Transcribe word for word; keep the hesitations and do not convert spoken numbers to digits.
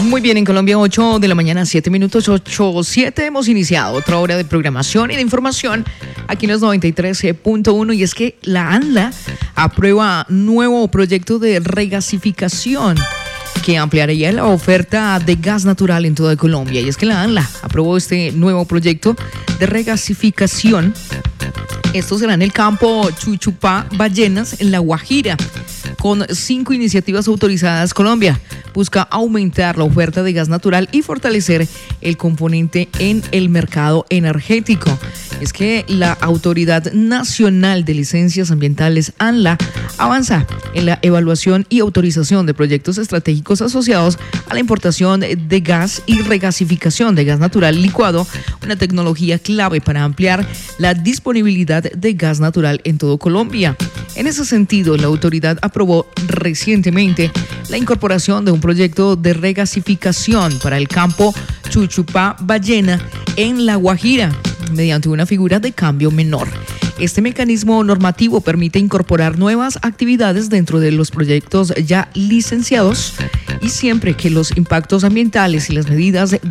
Muy bien, en Colombia, ocho de la mañana, siete minutos, ocho siete. Hemos iniciado otra hora de programación y de información aquí en los noventa y tres punto uno. Y es que la ANLA aprueba nuevo proyecto de regasificación que ampliaría la oferta de gas natural en toda Colombia. Y es que la ANLA aprobó este nuevo proyecto de regasificación. Esto será en el campo Chuchupá Ballenas, en La Guajira, con cinco iniciativas autorizadas. Colombia busca aumentar la oferta de gas natural y fortalecer el componente en el mercado energético. Es que la Autoridad Nacional de Licencias Ambientales, ANLA, avanza en la evaluación y autorización de proyectos estratégicos asociados a la importación de gas y regasificación de gas natural licuado, una tecnología clave para ampliar la disponibilidad de gas natural en todo Colombia. En ese sentido, la autoridad aprobó recientemente la incorporación de un proyecto de regasificación para el campo Chuchupá Ballena en La Guajira, mediante una figura de cambio menor. Este mecanismo normativo permite incorporar nuevas actividades dentro de los proyectos ya licenciados y siempre que los impactos ambientales y las medidas